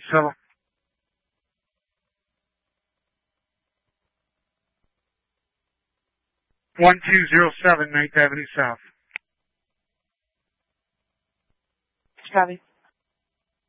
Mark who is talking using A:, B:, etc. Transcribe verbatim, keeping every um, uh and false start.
A: So, one two zero seven Ninth Avenue South.
B: Copy.